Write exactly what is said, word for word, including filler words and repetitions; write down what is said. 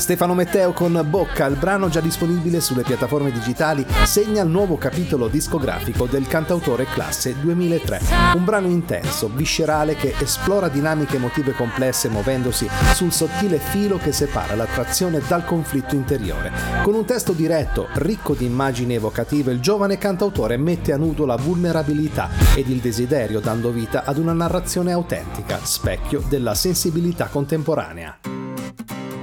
Stefano Matteo con Bocca, il brano già disponibile sulle piattaforme digitali, segna il nuovo capitolo discografico del cantautore classe duemilatré. Un brano intenso, viscerale, che esplora dinamiche emotive complesse muovendosi sul sottile filo che separa l'attrazione dal conflitto interiore. Con un testo diretto, ricco di immagini evocative, il giovane cantautore mette a nudo la vulnerabilità ed il desiderio, dando vita ad una narrazione autentica, specchio della sensibilità contemporanea.